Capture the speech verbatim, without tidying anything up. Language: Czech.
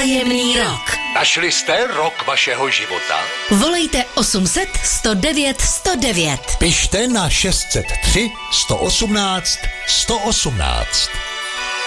Tajemný rok. Našli jste rok vašeho života? Volejte osm set sto devět sto devět. Pište na šest set tři sto osmnáct sto osmnáct.